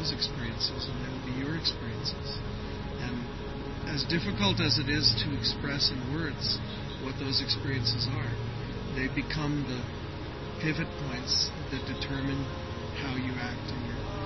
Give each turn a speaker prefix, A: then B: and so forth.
A: those experiences, and they will be your experiences. And as difficult as it is to express in words what those experiences are, they become the pivot points that determine how you act in your